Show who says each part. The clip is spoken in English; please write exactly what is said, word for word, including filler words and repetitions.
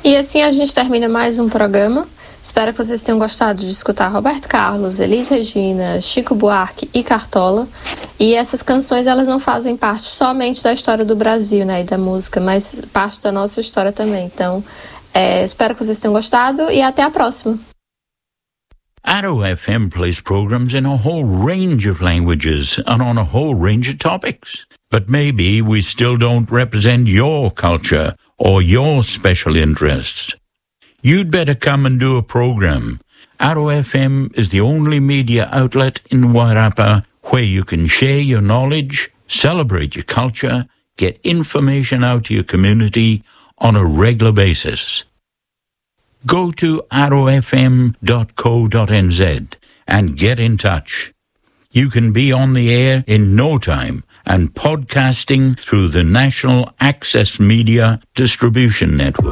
Speaker 1: E assim a gente termina mais um programa. Espero que vocês tenham gostado de escutar Roberto Carlos, Elis Regina, Chico Buarque e Cartola. E essas canções, elas não fazem parte somente da história do Brasil, né, e da música, mas parte da nossa história também. Então, é, espero que vocês tenham gostado e até a próxima.
Speaker 2: Arrow F M plays programs in a whole range of languages and on a whole range of topics. But maybe we still don't represent your culture or your special interests. You'd better come and do a program. Arrow F M is the only media outlet in Wairarapa where you can share your knowledge, celebrate your culture, get information out to your community on a regular basis. Go to arrow f m dot co dot n z and get in touch. You can be on the air in no time and podcasting through the National Access Media Distribution Network.